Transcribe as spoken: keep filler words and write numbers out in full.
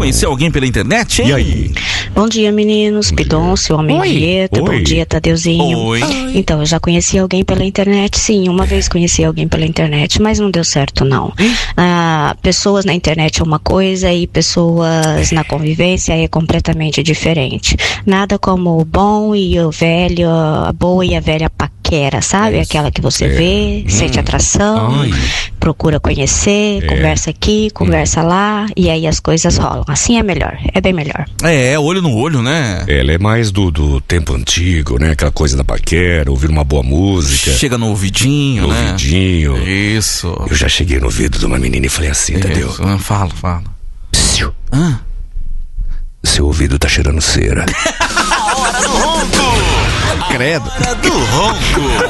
conheceu alguém pela internet, hein? E aí? Bom dia, meninos. Pidoncio, Homem Vieta. Bom dia, Tadeuzinho. Oi. Então, eu já conheci alguém pela internet, sim. Uma vez conheci alguém pela internet, mas não deu certo, não. Ah, pessoas na internet é uma coisa e pessoas na convivência é completamente diferente. Nada como o bom e o velho, a boa e a velha paquera, sabe? É. Aquela que você É. vê, Hum. sente atração, Ai. procura conhecer, É. conversa aqui, conversa lá, e aí as coisas rolam. Assim é melhor, é bem melhor. É, olho no olho, né? Ela é mais do, do tempo antigo, né? Aquela coisa da paquera, ouvir uma boa música. Chega no ouvidinho, No né? ouvidinho. Isso. Eu já cheguei no ouvido de uma menina e falei assim, Tadeu. Isso. Ah, Fala, fala. Psiu, Ah. seu ouvido tá cheirando cera. Credo. Hora do ronco.